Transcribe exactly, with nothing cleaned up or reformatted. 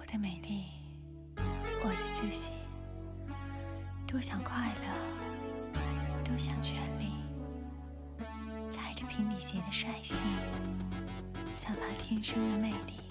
的美丽，我的自信，多想快乐，多想全力，踩着平底鞋的率性，散发天生的魅力。